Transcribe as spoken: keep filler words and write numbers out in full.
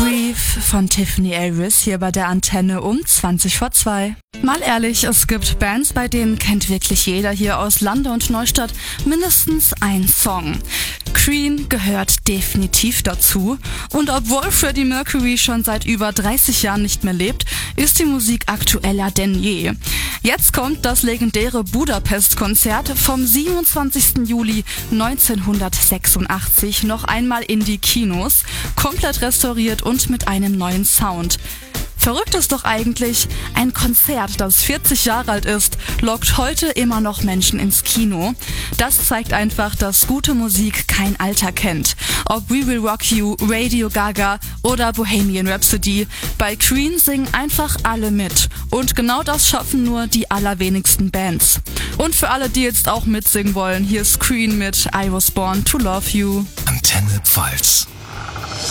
Grief von Tiffany Aris hier bei der Antenne um zwanzig vor zwei. Mal ehrlich, es gibt Bands, bei denen kennt wirklich jeder hier aus Lande und Neustadt mindestens einen Song. Cream gehört definitiv dazu. Und obwohl Freddie Mercury schon seit über dreißig Jahren nicht mehr lebt, ist die Musik aktueller denn je. Jetzt kommt das legendäre Budapest-Konzert vom siebenundzwanzigsten Juli neunzehnhundertsechsundachtzig noch einmal in die Kinos, komplett restauriert und mit einem neuen Sound. Verrückt ist doch eigentlich, ein Konzert, das vierzig Jahre alt ist, lockt heute immer noch Menschen ins Kino. Das zeigt einfach, dass gute Musik kein Alter kennt. Ob We Will Rock You, Radio Gaga oder Bohemian Rhapsody, bei Queen singen einfach alle mit. Und genau das schaffen nur die allerwenigsten Bands. Und für alle, die jetzt auch mitsingen wollen, hier ist Queen mit I Was Born to Love You. Antenne Pfalz.